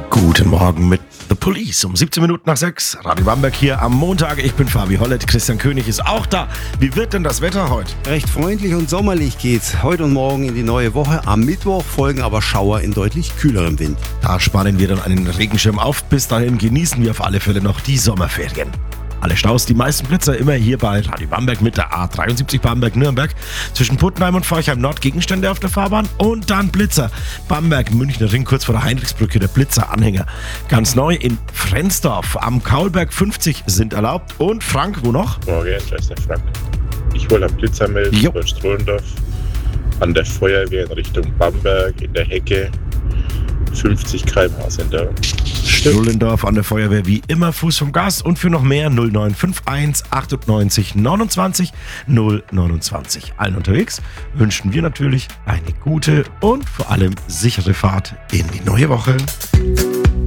Guten Morgen mit The Police um 17 Minuten nach 6. Radio Bamberg hier am Montag. Ich bin Fabi Hollett. Christian König ist auch da. Wie wird denn das Wetter heute? Recht freundlich und sommerlich geht's heute und morgen in die neue Woche. Am Mittwoch folgen aber Schauer in deutlich kühlerem Wind. Da spannen wir dann einen Regenschirm auf. Bis dahin genießen wir auf alle Fälle noch die Sommerferien. Alle Staus, die meisten Blitzer immer hier bei Radio Bamberg mit der A73 Bamberg-Nürnberg. Zwischen Puttenheim und Forchheim Nord Gegenstände auf der Fahrbahn und dann Blitzer. Bamberg-Münchner Ring kurz vor der Heinrichsbrücke, der Blitzer-Anhänger. Ganz neu in Frensdorf am Kaulberg 50 sind erlaubt. Und Frank, wo noch? Morgen, da ist der Frank. Ich wollte am Blitzer melden bei Strohlendorf. An der Feuerwehr in Richtung Bamberg in der Hecke. 50 km/h sind da. Strohlendorf an der Feuerwehr wie immer Fuß vom Gas und für noch mehr 0951 98 29 029. Allen unterwegs wünschen wir natürlich eine gute und vor allem sichere Fahrt in die neue Woche.